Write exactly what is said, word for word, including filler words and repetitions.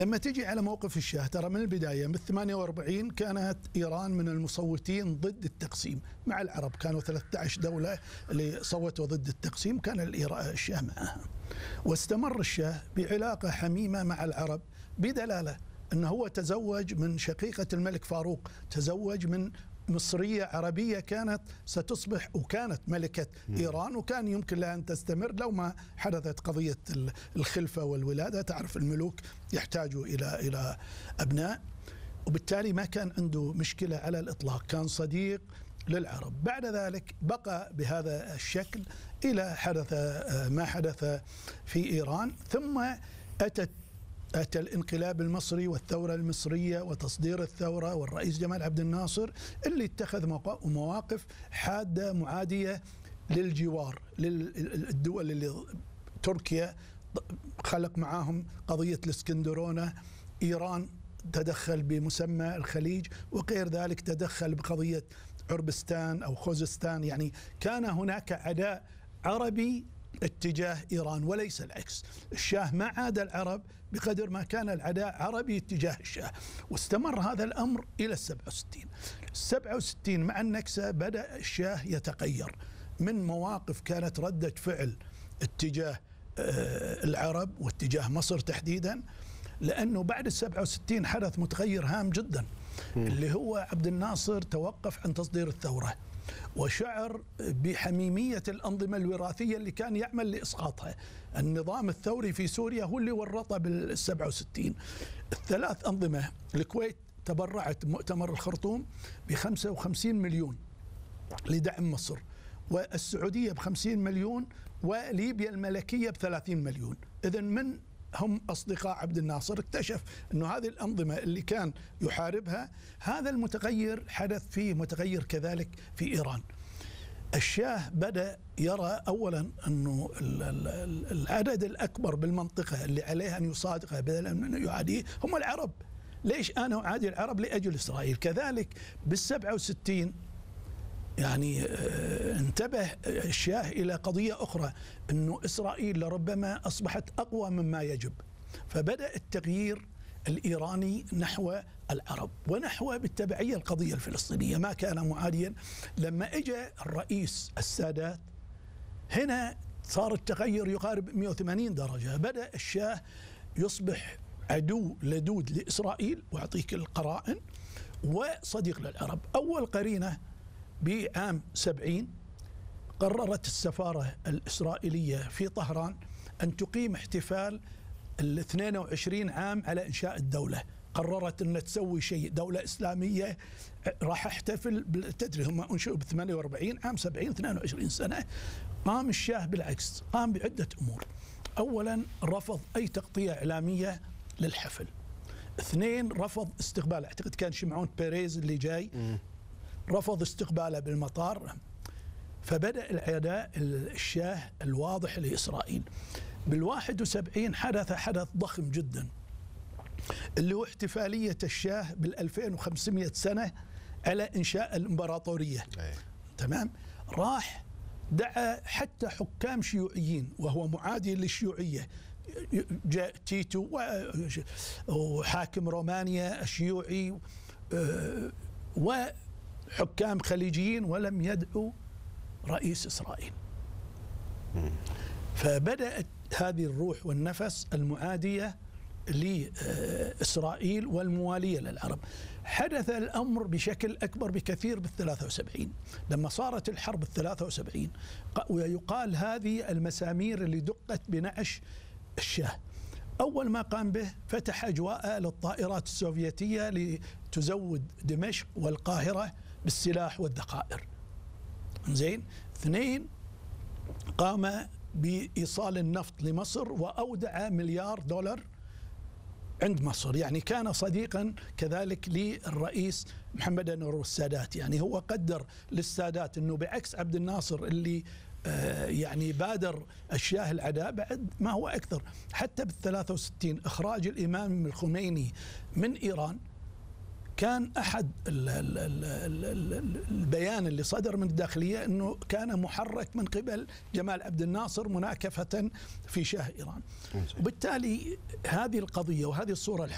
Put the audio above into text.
لما تجي على موقف الشاه، ترى من البداية من ثمانية وأربعين كانت إيران من المصوتين ضد التقسيم مع العرب، كانوا ثلاثة عشر دولة اللي صوتوا ضد التقسيم، كان الشاه معها. واستمر الشاه بعلاقة حميمة مع العرب بدلالة أنه هو تزوج من شقيقة الملك فاروق، تزوج من مصرية عربية كانت ستصبح وكانت ملكة إيران، وكان يمكن لها أن تستمر لو ما حدثت قضية الخلفة والولادة. تعرف الملوك يحتاجوا إلى إلى أبناء، وبالتالي ما كان عنده مشكلة على الإطلاق، كان صديق للعرب. بعد ذلك بقى بهذا الشكل إلى حدث ما حدث في إيران، ثم أتت أتى الانقلاب المصري والثورة المصرية وتصدير الثورة، والرئيس جمال عبد الناصر اللي اتخذ مواقف حادة معادية للجوار، للدول اللي تركيا خلق معاهم قضية الاسكندرونة، إيران تدخل بمسمى الخليج، وغير ذلك تدخل بقضية عربستان أو خوزستان. يعني كان هناك عداء عربي اتجاه إيران وليس العكس. الشاه ما عاد العرب بقدر ما كان العداء عربي اتجاه الشاه، واستمر هذا الأمر إلى السبعة وستين. السبعة وستين مع النكسة بدأ الشاه يتغير من مواقف كانت ردة فعل اتجاه العرب واتجاه مصر تحديدا، لأنه بعد السبعة وستين حدث متغير هام جدا اللي هو عبد الناصر توقف عن تصدير الثورة، وشعر بحميمية الأنظمة الوراثية اللي كان يعمل لإسقاطها. النظام الثوري في سوريا هو اللي ورطه بالسبعة وستين. الثلاث أنظمة، الكويت تبرعت مؤتمر الخرطوم بخمسة وخمسين مليون لدعم مصر، والسعودية بخمسين مليون، وليبيا الملكية بثلاثين مليون. إذن من هم أصدقاء عبد الناصر اكتشف أنه هذه الأنظمة اللي كان يحاربها، هذا المتغير حدث فيه متغير كذلك في إيران. الشاه بدأ يرى أولا أنه العدد الأكبر بالمنطقة اللي عليه أن يصادقه بدلا من أن يعاديه هم العرب. ليش أنا أعادي العرب؟ لأجل إسرائيل. كذلك بالسبعة وستين يعني انتبه الشاه إلى قضية أخرى، أنه إسرائيل لربما أصبحت أقوى مما يجب، فبدأ التغيير الإيراني نحو العرب ونحو بالتبعية القضية الفلسطينية. ما كان معاديا. لما اجى الرئيس السادات هنا صار التغير يقارب مئة وثمانين درجة. بدأ الشاه يصبح عدو لدود لإسرائيل، وأعطيك القرائن، وصديق للعرب. أول قرينة بعام سبعين قررت السفارة الإسرائيلية في طهران أن تقيم احتفال الاثنين وعشرين عام على إنشاء الدولة. قررت أن تسوي شيء، دولة إسلامية، راح احتفل. تدري هم أنشئوا ب ثمانية وأربعين، عام سبعين اثنين وعشرين سنة. قام الشاه بالعكس، قام بعدة أمور. أولا رفض أي تغطية إعلامية للحفل. اثنين رفض استقبال، أعتقد كان شمعون بيريز اللي جاي، رفض استقباله بالمطار. فبدأ العداء الشاه الواضح لإسرائيل. بالواحد وسبعين حدث حدث ضخم جدا اللي هو احتفالية الشاه بالألفين وخمسمئة سنة على إنشاء الإمبراطورية. أي. تمام. راح دعا حتى حكام شيوعيين وهو معادي للشيوعية، جاء تيتو وحاكم رومانيا الشيوعي وحكام خليجيين، ولم يدعوا رئيس إسرائيل. فبدأت هذه الروح والنفس المعادية لإسرائيل والموالية للعرب. حدث الأمر بشكل أكبر بكثير بالثلاثة وسبعين لما صارت الحرب الثلاثة وسبعين، ويقال هذه المسامير اللي دقت بنعش الشاه. أول ما قام به فتح أجواء للطائرات السوفيتية لتزود دمشق والقاهرة بالسلاح والذخائر. زين. اثنين، قام بإيصال النفط لمصر وأودع مليار دولار عند مصر. يعني كان صديقا كذلك للرئيس محمد أنور السادات. يعني هو قدر للسادات أنه بعكس عبد الناصر اللي آه يعني بادر الشاه العداء، بعد ما هو أكثر. حتى بالثلاثة وستين إخراج الإمام الخميني من إيران كان أحد ال ال ال ال البيان اللي صدر من الداخلية أنه كان محرك من قبل جمال عبد الناصر مناكفة في شاه إيران. وبالتالي هذه القضية وهذه الصورة